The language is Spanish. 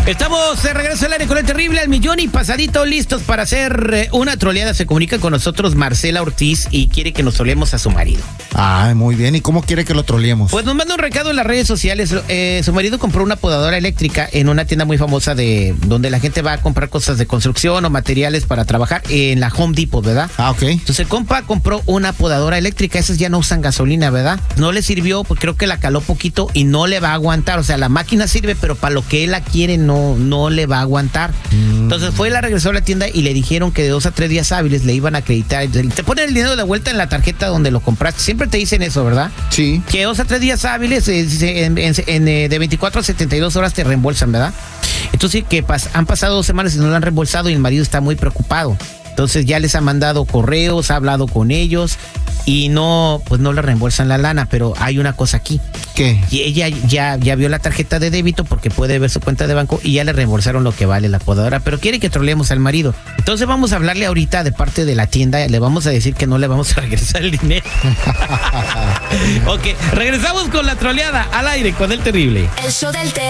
Estamos de regreso al aire con el terrible al millón y pasadito, listos para hacer una troleada. Se comunica con nosotros Marcela Ortiz y quiere que nos troleemos a su marido. Ah, muy bien. ¿Y cómo quiere que lo troleemos? Pues nos manda un recado en las redes sociales. Su marido compró una podadora eléctrica en una tienda muy famosa de donde la gente va a comprar cosas de construcción o materiales para trabajar, en la Home Depot, ¿verdad? Ah, ok. Entonces el compa compró una podadora eléctrica. Esas ya no usan gasolina, ¿verdad? No le sirvió, pues creo que la caló poquito y no le va a aguantar. O sea, la máquina sirve, pero para lo que él la quiere no le va a aguantar. Entonces la regresó a la tienda y le dijeron que de 2 a 3 días hábiles le iban a acreditar. Te ponen el dinero de vuelta en la tarjeta donde lo compraste. Siempre te dicen eso, ¿verdad? Sí. Que 2 a 3 días hábiles, de 24 a 72 horas te reembolsan, ¿verdad? Entonces que han pasado 2 semanas y no lo han reembolsado y el marido está muy preocupado. Entonces ya les ha mandado correos, ha hablado con ellos y pues no le reembolsan la lana, pero hay una cosa aquí. ¿Qué? Y ella ya vio la tarjeta de débito porque puede ver su cuenta de banco y ya le reembolsaron lo que vale la podadora, pero quiere que troleemos al marido. Entonces vamos a hablarle ahorita de parte de la tienda, le vamos a decir que no le vamos a regresar el dinero. Ok, regresamos con la troleada al aire con el terrible. El show del